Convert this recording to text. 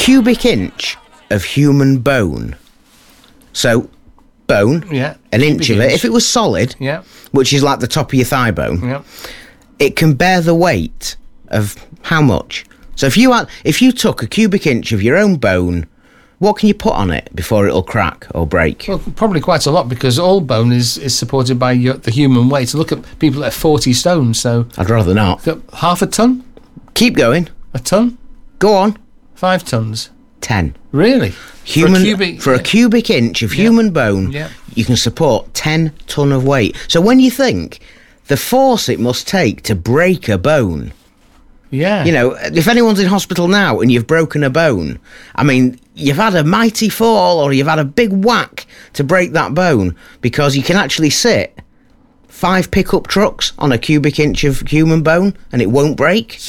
cubic inch of human bone. So, bone, an inch of it. If it was solid, which is like the top of your thigh bone, it can bear the weight of how much? So if you took a cubic inch of your own bone, what can you put on it before it'll crack or break? Well, probably quite a lot, because all bone is supported by the human weight. So look at people that are 40 stone, so... I'd rather not. Half a ton? Keep going. A ton? Go on. 5 tons? 10. Really? For a cubic inch of human bone, you can support 10 ton of weight. So when you think the force it must take to break a bone... Yeah. You know, if anyone's in hospital now and you've broken a bone, I mean, you've had a mighty fall or you've had a big whack to break that bone, because you can actually sit 5 pickup trucks on a cubic inch of human bone and it won't break.